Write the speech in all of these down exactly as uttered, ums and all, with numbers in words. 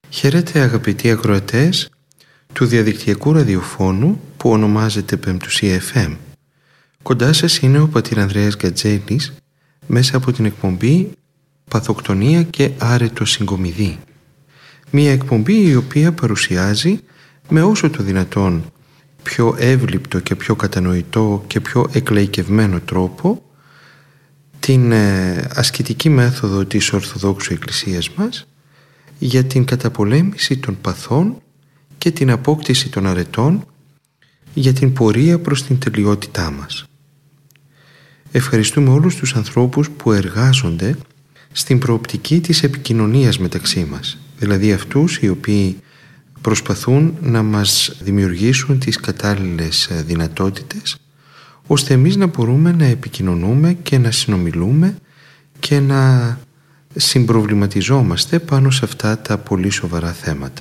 Χαίρετε αγαπητοί ακροατές του διαδικτυακού ραδιοφώνου που ονομάζεται Πεμπτουσία εφ εμ. Κοντά σας είναι ο πατήρ Ανδρέας Γκατζέλης μέσα από την εκπομπή Παθοκτονία και Άρετο Συγκομιδή. Μια εκπομπή η οποία παρουσιάζει με όσο το δυνατόν πιο εύληπτο και πιο κατανοητό και πιο εκλαϊκευμένο τρόπο την ασκητική μέθοδο της Ορθοδόξου Εκκλησίας μας για την καταπολέμηση των παθών και την απόκτηση των αρετών για την πορεία προς την τελειότητά μας. Ευχαριστούμε όλους τους ανθρώπους που εργάζονται στην προοπτική της επικοινωνίας μεταξύ μας, δηλαδή αυτούς οι οποίοι προσπαθούν να μας δημιουργήσουν τις κατάλληλες δυνατότητες ώστε εμείς να μπορούμε να επικοινωνούμε και να συνομιλούμε και να συμπροβληματιζόμαστε πάνω σε αυτά τα πολύ σοβαρά θέματα.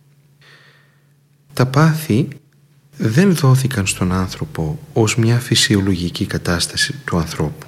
Τα πάθη δεν δόθηκαν στον άνθρωπο ως μια φυσιολογική κατάσταση του ανθρώπου.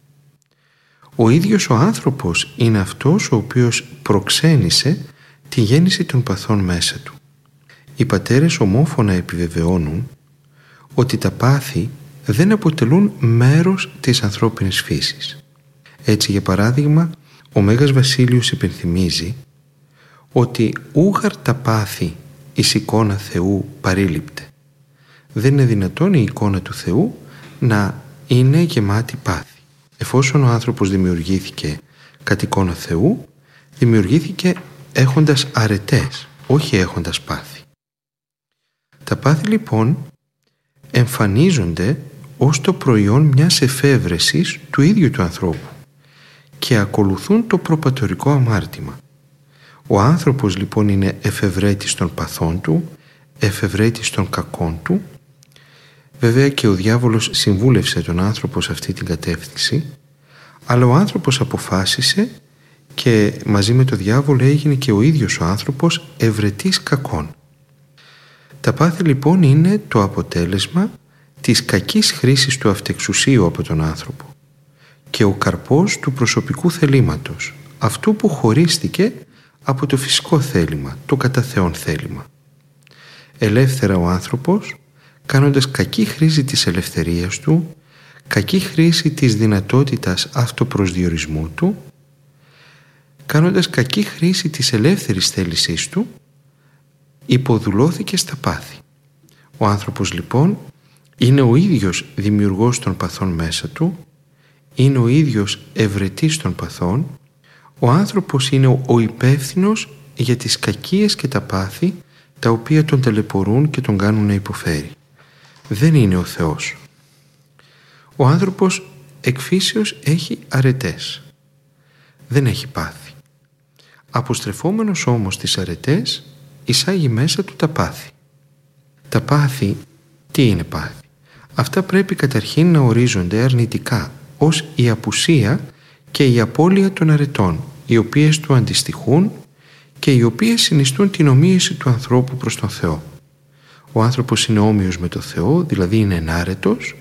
Ο ίδιος ο άνθρωπος είναι αυτός ο οποίος προξένησε τη γέννηση των παθών μέσα του. Οι πατέρες ομόφωνα επιβεβαιώνουν ότι τα πάθη δεν αποτελούν μέρος της ανθρώπινης φύσης. Έτσι, για παράδειγμα, ο Μέγας Βασίλειος υπενθυμίζει ότι ούγαρ τα πάθη εις εικόνα Θεού παρήλειπτε. Δεν είναι δυνατόν η εικόνα του Θεού να είναι γεμάτη πάθη. Εφόσον ο άνθρωπος δημιουργήθηκε κατ' εικόνα Θεού, δημιουργήθηκε έχοντας αρετές, όχι έχοντας πάθη. Τα πάθη λοιπόν εμφανίζονται ως το προϊόν μιας εφεύρεσης του ίδιου του ανθρώπου και ακολουθούν το προπατορικό αμάρτημα. Ο άνθρωπος λοιπόν είναι εφευρέτης των παθών του, εφευρέτης των κακών του. Βέβαια και ο διάβολος συμβούλευσε τον άνθρωπο σε αυτή την κατεύθυνση, αλλά ο άνθρωπος αποφάσισε και μαζί με τον διάβολο έγινε και ο ίδιος ο άνθρωπος ευρετής κακών. Τα πάθη λοιπόν είναι το αποτέλεσμα της κακής χρήσης του αυτεξουσίου από τον άνθρωπο και ο καρπός του προσωπικού θελήματος, αυτού που χωρίστηκε από το φυσικό θέλημα, το κατά Θεόν θέλημα. Ελεύθερα ο άνθρωπος, κάνοντας κακή χρήση της ελευθερίας του, κακή χρήση της δυνατότητας αυτοπροσδιορισμού του, κάνοντας κακή χρήση της ελεύθερης θέλησής του, υποδουλώθηκε στα πάθη. Ο άνθρωπος λοιπόν είναι ο ίδιος δημιουργός των παθών μέσα του, είναι ο ίδιος ευρετής των παθών. Ο άνθρωπος είναι ο υπεύθυνος για τις κακίες και τα πάθη τα οποία τον ταλαιπωρούν και τον κάνουν να υποφέρει. Δεν είναι ο Θεός. Ο άνθρωπος εκ φύσεως έχει αρετές. Δεν έχει πάθη. Αποστρεφόμενος όμως τις αρετές, εισάγει μέσα του τα πάθη. Τα πάθη, τι είναι πάθη? Αυτά πρέπει καταρχήν να ορίζονται αρνητικά ως η απουσία και η απώλεια των αρετών, οι οποίες του αντιστοιχούν και οι οποίες συνιστούν την ομοίωση του ανθρώπου προς τον Θεό. Ο άνθρωπος είναι όμοιος με τον Θεό, δηλαδή είναι ενάρετος,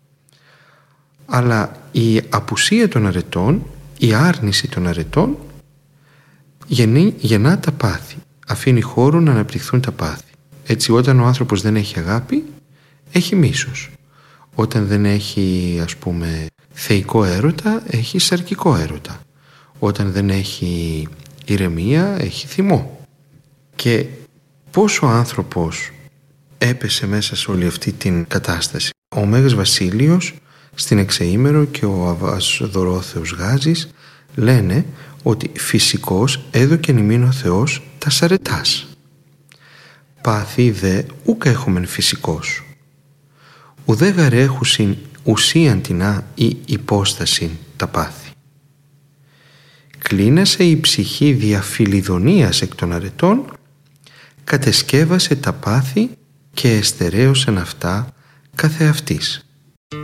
αλλά η απουσία των αρετών, η άρνηση των αρετών γεννεί, γεννά τα πάθη, αφήνει χώρο να αναπτυχθούν τα πάθη. Έτσι, όταν ο άνθρωπος δεν έχει αγάπη, έχει μίσος. Όταν δεν έχει, ας πούμε, θεϊκό έρωτα, έχει σαρκικό έρωτα. Όταν δεν έχει ηρεμία, έχει θυμό. Και πώς ο άνθρωπος έπεσε μέσα σε όλη αυτή την κατάσταση? Ο Μέγας Βασίλειος στην Εξεήμερο και ο Αββάς Δωρόθεος Γάζης λένε ότι φυσικός έδωκεν ημίν ο Θεός τας αρετάς. Πάθη δε ούκ έχομεν φυσικός. Ουδέ γαρέχουσιν ουσίαν τεινά ή υπόστασιν τα πάθη. Κλίνασε η ψυχή δια φιλιδονίας εκ των αρετών, κατεσκεύασε τα πάθη και εστερέωσεν αυτά καθεαυτής.